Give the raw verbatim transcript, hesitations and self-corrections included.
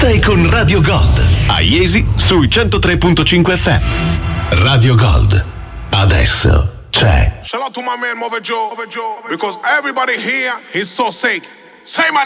Sei con Radio Gold a Iesi sui centotré virgola cinque F M. Radio Gold. Adesso c'è. Shout out to my man Move Joe, because everybody here is so sick. Say my